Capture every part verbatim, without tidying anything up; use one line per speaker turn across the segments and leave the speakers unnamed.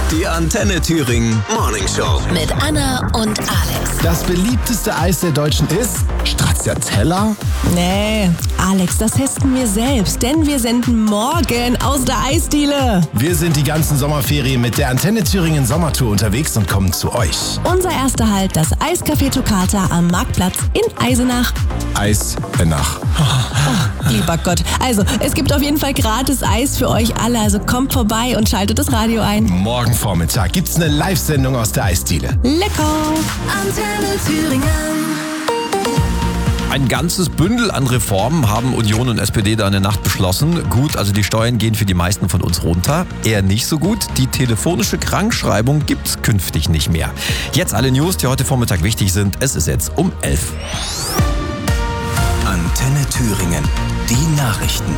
Die Antenne Thüringen Morning Show.
Mit Anna und Alex.
Das beliebteste Eis der Deutschen ist Stracciatella?
Nee, Alex, das testen wir selbst, denn wir senden morgen aus der Eisdiele.
Wir sind die ganzen Sommerferien mit der Antenne Thüringen Sommertour unterwegs und kommen zu euch.
Unser erster Halt, das Eiscafé Toccata am Marktplatz in Eisenach.
Eisenach.
Oh, lieber Gott. Also, es gibt auf jeden Fall gratis Eis für euch alle, also kommt vorbei und schaltet das Radio ein.
Morgen Vormittag gibt's eine Live-Sendung aus der Eisdiele.
Lecker!
Antenne Thüringen.
Ein ganzes Bündel an Reformen haben Union und S P D da in der Nacht beschlossen. Gut, also die Steuern gehen für die meisten von uns runter. Eher nicht so gut. Die telefonische Krankschreibung gibt's künftig nicht mehr. Jetzt alle News, die heute Vormittag wichtig sind. Es ist jetzt um elf.
Antenne Thüringen. Die Nachrichten.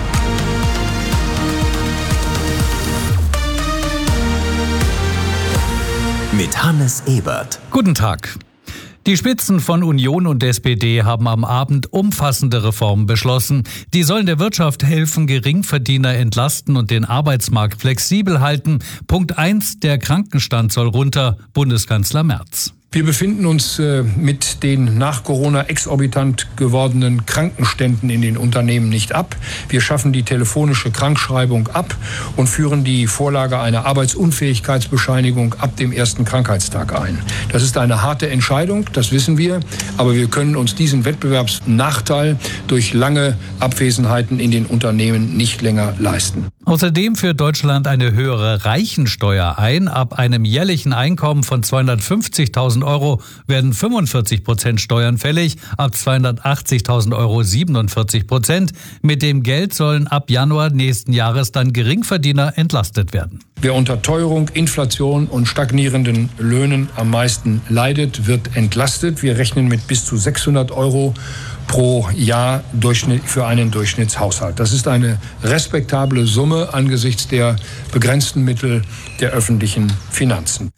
Mit Hannes Ebert.
Guten Tag. Die Spitzen von Union und S P D haben am Abend umfassende Reformen beschlossen. Die sollen der Wirtschaft helfen, Geringverdiener entlasten und den Arbeitsmarkt flexibel halten. Punkt eins, der Krankenstand soll runter, Bundeskanzler Merz.
Wir befinden uns äh, mit den nach Corona exorbitant gewordenen Krankenständen in den Unternehmen nicht ab. Wir schaffen die telefonische Krankschreibung ab und führen die Vorlage einer Arbeitsunfähigkeitsbescheinigung ab dem ersten Krankheitstag ein. Das ist eine harte Entscheidung, das wissen wir, aber wir können uns diesen Wettbewerbsnachteil durch lange Abwesenheiten in den Unternehmen nicht länger leisten.
Außerdem führt Deutschland eine höhere Reichensteuer ein. Ab einem jährlichen Einkommen von zweihundertfünfzigtausend Euro werden fünfundvierzig Prozent Steuern fällig, ab zweihundertachtzigtausend Euro siebenundvierzig Prozent. Mit dem Geld sollen ab Januar nächsten Jahres dann Geringverdiener entlastet werden.
Wer unter Teuerung, Inflation und stagnierenden Löhnen am meisten leidet, wird entlastet. Wir rechnen mit bis zu sechshundert Euro pro Jahr für einen Durchschnittshaushalt. Das ist eine respektable Summe angesichts der begrenzten Mittel der öffentlichen Finanzen.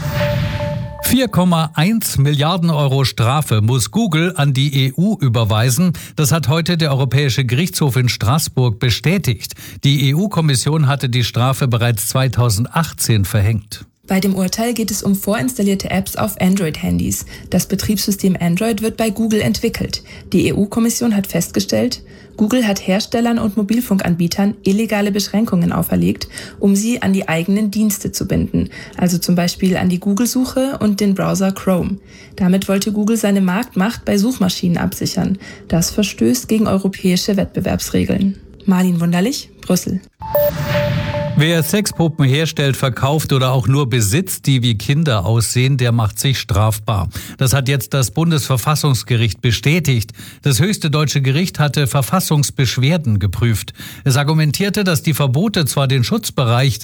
vier Komma eins Milliarden Euro Strafe muss Google an die E U überweisen. Das hat heute der Europäische Gerichtshof in Straßburg bestätigt. Die E U-Kommission hatte die Strafe bereits zweitausendachtzehn verhängt.
Bei dem Urteil geht es um vorinstallierte Apps auf Android-Handys. Das Betriebssystem Android wird bei Google entwickelt. Die E U-Kommission hat festgestellt, Google hat Herstellern und Mobilfunkanbietern illegale Beschränkungen auferlegt, um sie an die eigenen Dienste zu binden, also zum Beispiel an die Google-Suche und den Browser Chrome. Damit wollte Google seine Marktmacht bei Suchmaschinen absichern. Das verstößt gegen europäische Wettbewerbsregeln. Marlin Wunderlich, Brüssel.
Wer Sexpuppen herstellt, verkauft oder auch nur besitzt, die wie Kinder aussehen, der macht sich strafbar. Das hat jetzt das Bundesverfassungsgericht bestätigt. Das höchste deutsche Gericht hatte Verfassungsbeschwerden geprüft. Es argumentierte, dass die Verbote zwar den Schutzbereich